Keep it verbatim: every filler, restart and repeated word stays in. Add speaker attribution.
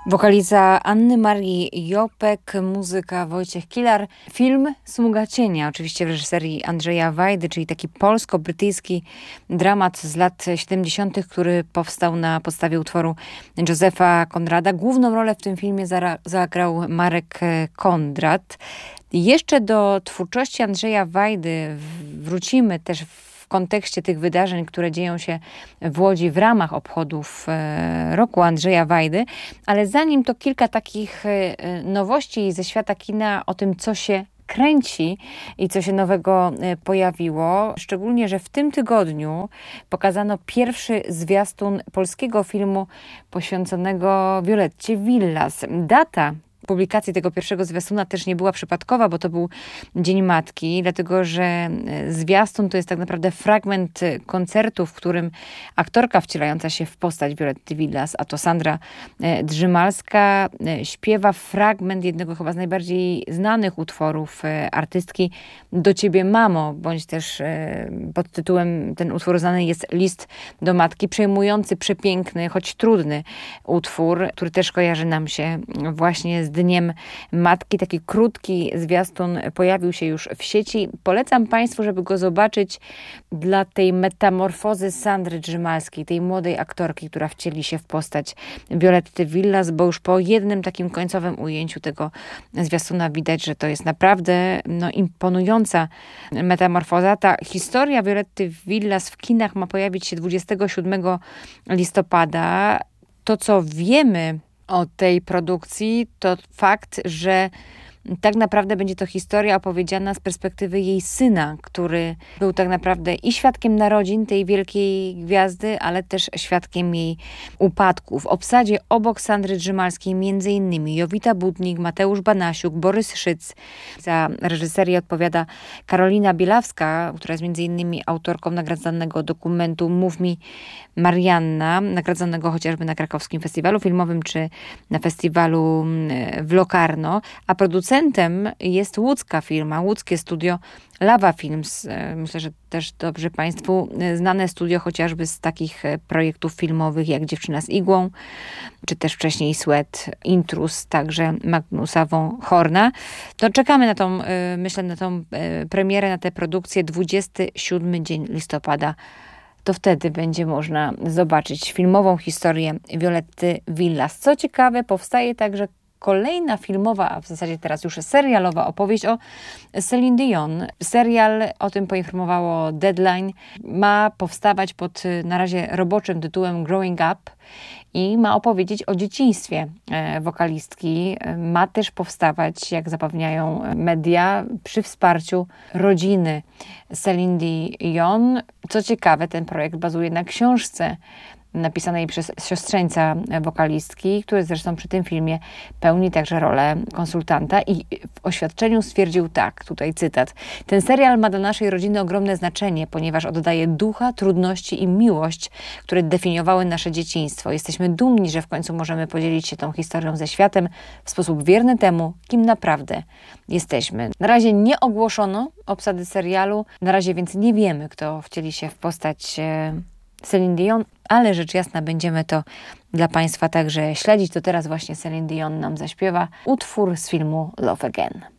Speaker 1: Wokaliza Anny Marii Jopek, muzyka Wojciech Kilar. Film Smuga cienia, oczywiście w reżyserii Andrzeja Wajdy, czyli taki polsko-brytyjski dramat z lat siedemdziesiątych, który powstał na podstawie utworu Józefa Konrada. Główną rolę w tym filmie zara- zagrał Marek Kondrat. Jeszcze do twórczości Andrzeja Wajdy wrócimy też w w kontekście tych wydarzeń, które dzieją się w Łodzi w ramach obchodów roku Andrzeja Wajdy, ale zanim to kilka takich nowości ze świata kina o tym, co się kręci i co się nowego pojawiło. Szczególnie, że w tym tygodniu pokazano pierwszy zwiastun polskiego filmu poświęconego Violetcie Villas. Data publikacji tego pierwszego zwiastuna też nie była przypadkowa, bo to był Dzień Matki, dlatego że zwiastun to jest tak naprawdę fragment koncertu, w którym aktorka wcielająca się w postać Violetty Villas, a to Sandra Drzymalska, śpiewa fragment jednego chyba z najbardziej znanych utworów artystki Do ciebie, mamo, bądź też pod tytułem ten utwór znany jest List do matki, przejmujący, przepiękny, choć trudny utwór, który też kojarzy nam się właśnie z Dniem Matki. Taki krótki zwiastun pojawił się już w sieci. Polecam Państwu, żeby go zobaczyć dla tej metamorfozy Sandry Drzymalskiej, tej młodej aktorki, która wcieli się w postać Violetty Villas, bo już po jednym takim końcowym ujęciu tego zwiastuna widać, że to jest naprawdę no, imponująca metamorfoza. Ta historia Violetty Villas w kinach ma pojawić się dwudziestego siódmego listopada. To, co wiemy o tej produkcji, to fakt, że tak naprawdę będzie to historia opowiedziana z perspektywy jej syna, który był tak naprawdę i świadkiem narodzin tej wielkiej gwiazdy, ale też świadkiem jej upadku. W obsadzie obok Sandry Drzymalskiej między innymi Jowita Budnik, Mateusz Banasiuk, Borys Szyc. Za reżyserię odpowiada Karolina Bielawska, która jest między innymi autorką nagradzanego dokumentu Mów mi Marianna, nagradzanego chociażby na Krakowskim Festiwalu Filmowym czy na festiwalu w Locarno, a producentem jest łódzka firma, łódzkie studio Lawa Films. Myślę, że też dobrze Państwu znane studio chociażby z takich projektów filmowych jak Dziewczyna z igłą, czy też wcześniej Sweat, Intrus, także Magnusa von Horna. To czekamy na tą, myślę, na tą premierę, na tę produkcję dwudziestego siódmego dzień listopada. To wtedy będzie można zobaczyć filmową historię Violetty Villas. Co ciekawe, powstaje także kolejna filmowa, a w zasadzie teraz już serialowa opowieść o Celine Dion. Serial, o tym poinformowało Deadline, ma powstawać pod na razie roboczym tytułem Growing Up i ma opowiedzieć o dzieciństwie wokalistki. Ma też powstawać, jak zapewniają media, przy wsparciu rodziny Celine Dion. Co ciekawe, ten projekt bazuje na książce napisanej przez siostrzeńca wokalistki, który zresztą przy tym filmie pełni także rolę konsultanta i w oświadczeniu stwierdził tak, tutaj cytat: ten serial ma dla naszej rodziny ogromne znaczenie, ponieważ oddaje ducha, trudności i miłość, które definiowały nasze dzieciństwo. Jesteśmy dumni, że w końcu możemy podzielić się tą historią ze światem w sposób wierny temu, kim naprawdę jesteśmy. Na razie nie ogłoszono obsady serialu, na razie więc nie wiemy, kto wcieli się w postać Celine Dion, ale rzecz jasna będziemy to dla Państwa także śledzić. To teraz właśnie Celine Dion nam zaśpiewa utwór z filmu Love Again.